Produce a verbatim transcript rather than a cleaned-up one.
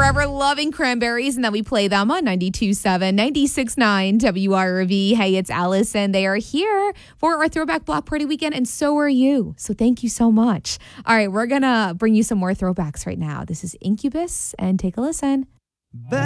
forever loving Cranberries, and then we play them on ninety-two point seven, ninety-six point nine W R V. Hey, it's Allison. They are here for our Throwback Block Party weekend, and so are you. So thank you so much. All right, we're going to bring you some more throwbacks right now. This is Incubus, and take a listen.